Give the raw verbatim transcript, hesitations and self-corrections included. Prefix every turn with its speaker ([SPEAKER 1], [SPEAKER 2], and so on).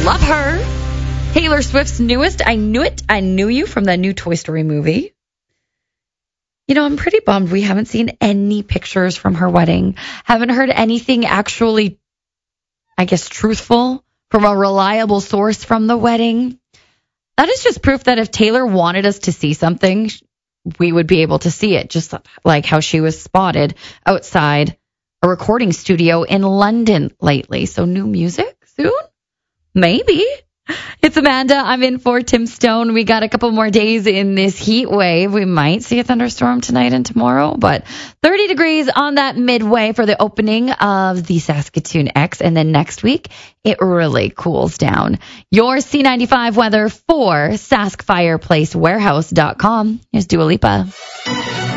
[SPEAKER 1] Love her. Taylor Swift's newest, I Knew It, I Knew You from the new Toy Story movie. You know, I'm pretty bummed we haven't seen any pictures from her wedding. Haven't heard anything actually, I guess, truthful from a reliable source from the wedding. That is just proof that if Taylor wanted us to see something, we would be able to see it, just like how she was spotted outside a recording studio in London lately. So new music soon? Maybe. It's Amanda. I'm in for Tim Stone. We got a couple more days in this heat wave. We might see a thunderstorm tonight and tomorrow, but thirty degrees on that midway for the opening of the Saskatoon X. And then next week, it really cools down. Your C ninety-five weather for sask fireplace warehouse dot com. Here's Dua Lipa.